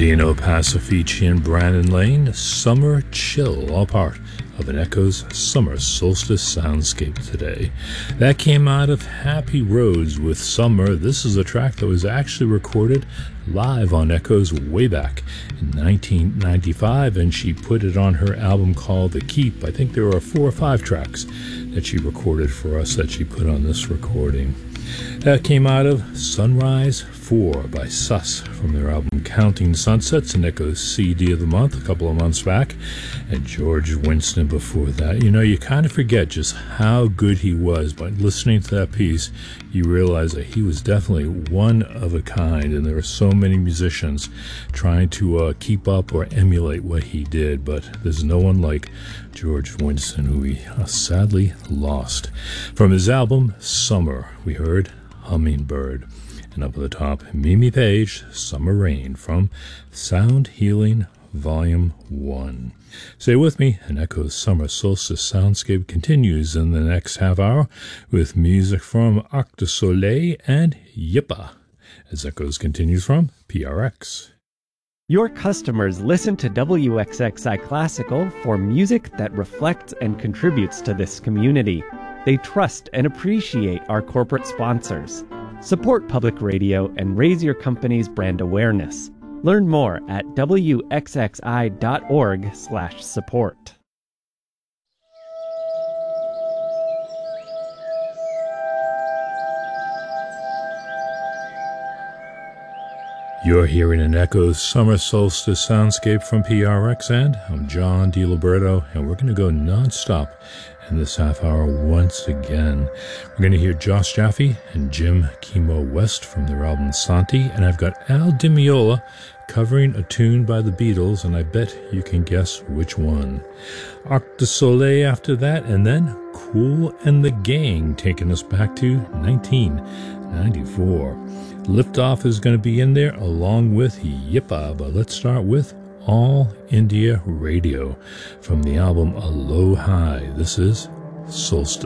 Dino Pacifici and Brandon Lane, Summer Chill, all part of an Echoes Summer Solstice soundscape today. That came out of Happy Roads with Summer. This is a track that was actually recorded live on Echoes way back in 1995, and she put it on her album called The Keep. I think there are 4 or 5 tracks that she recorded for us that she put on this recording. That came out of Sunrise 4 by Sus from their album Counting Sunsets, an Echoes CD of the month a couple of months back, and George Winston before that. You know, you kind of forget just how good he was, but listening to that piece, you realize that he was definitely one of a kind, and there are so many musicians trying to keep up or emulate what he did, but there's no one like George Winston, who we sadly lost. From his album Summer, we heard Hummingbird. And up at the top, Mimi Page, Summer Rain from Sound Healing Volume 1. Stay with me, and Echo's Summer Solstice Soundscape continues in the next half hour with music from Arc de Soleil and Yippa, as Echoes continues from PRX. Your customers listen to WXXI Classical for music that reflects and contributes to this community. They trust and appreciate our corporate sponsors. Support public radio and raise your company's brand awareness. Learn more at wxxi.org/support. You're hearing an Echoes Summer Solstice soundscape from PRX, and I'm John DiLiberto, and we're going to go non-stop in this half hour once again. We're going to hear Josh Jaffe and Jim Kimo West from their album Santi, and I've got Al Di Meola covering a tune by the Beatles, and I bet you can guess which one. Arc de Soleil after that, and then Kool and the Gang taking us back to 1994. Liftoff is going to be in there along with Yippa, but let's start with All India Radio from the album Aloha. This is Solstice.